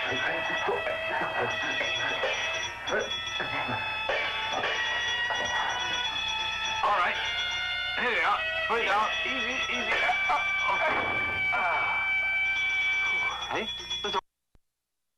All right. Here you are. Put it down. Easy, easy.